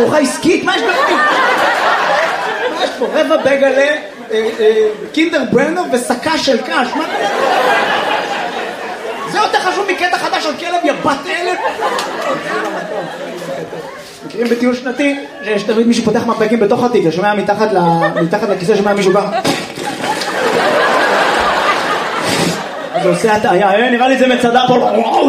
ארוחה עסקית? מה יש פה? מה יש פה? רבע בגלה, קינדר ברנר וסקה של קש, מה? זה יותר חשוב מקטע חדש על כלב יבת אלף. מכירים בטיול שנתי שיש תמיד מישהו פותח מפקים בתוך התיק, שומע מתחת לכיסא, שומע מישהו ככה. זה עושה הטעיה, נראה לי זה מצדה פה.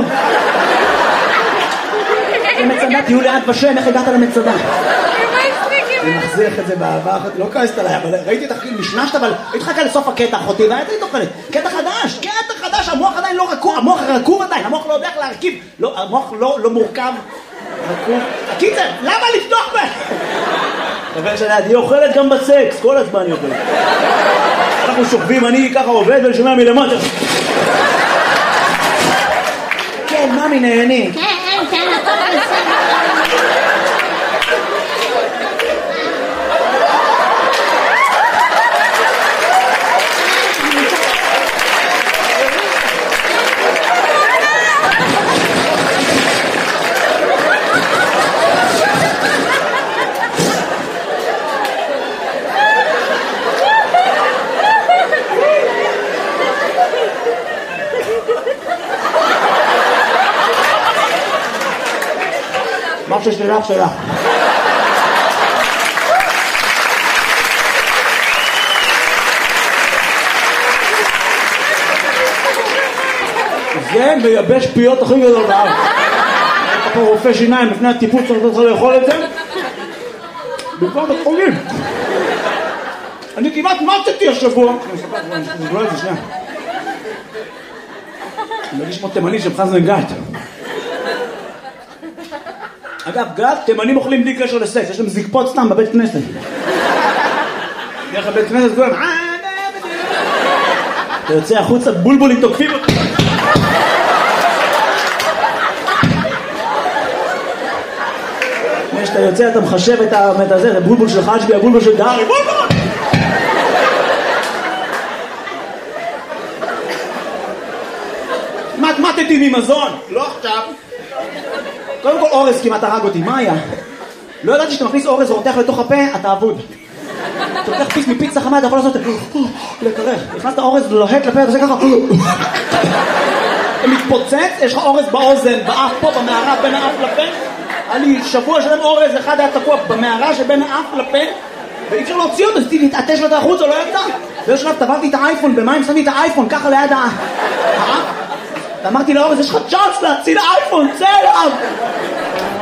זה מצדה, תהיו לאט בשם, איך הגעת למצדה? אני מחזיך את זה בעבר, לא כעסת עליי, אבל ראיתי את הכי משנשת, אבל הייתי חכה לסוף הקטע, אחותי, והייתי תוכלת. קטע חדש, המוח עדיין לא רקוב, המוח רקוב עדיין, המוח לא יודע איך להרכיב, המוח לא מורכב, רקוב. הקיצר, למה לפתוח בהם? חבר שלי, היא אוכלת גם בסקס, כל הזמן היא אוכלת. אנחנו שוכבים, אני ככה עובד ואני שומע מלמטה. כן, ממי נהני. כן, הכל בסדר. מה ששלך שלך. זה מייבש פיות הכי גדול בארץ. אתה פה רופא שיניים לפני הטיפוס צריך לאכול את זה במקום בית חולים. אני כמעט מצאתי השבוע. אני אספר את זה שנייה. אני מרגיש כמו תימני של חזן גת. אגב, גת, תימנים אוכלים בלי קשר לסקס, יש להם זקפות סתם בבית כנסת. איך הבית כנסת כולם, אתה יוצא החוצה, בולבולים תוקפים אותי. כשאתה יוצא, אתה מחשב את הזה, את הבולבול של חשבי, הבולבול של דארי, בולבול! מתמטתי ממזון, לא עכשיו. קודם כל אורז כמעט הרג אותי, מה היה? לא ידעתי שאתה מכניס אורז ורותח לתוך הפה, אתה אבוד. אתה לוקח פיס מפיצה חמה, אתה יכול לעשות לקרח. הכנסת אורז לוהט לפה, אתה עושה ככה. אתה מתפוצץ, יש לך אורז באוזן, באף פה, במערה, בין האף לפה. היה לי שבוע שלם אורז, אחד היה תקוע במערה שבין האף לפה, ואי אפשר להוציא אותו, אז תתעטש לו את החוץ, או לא יצא. באיזשהו שלב טבעתי את האייפון, במים שמתי את האייפון, ככה ליד האף. ואמרתי לאורז, יש לך צ'אנס להציל האייפון, צא אליו!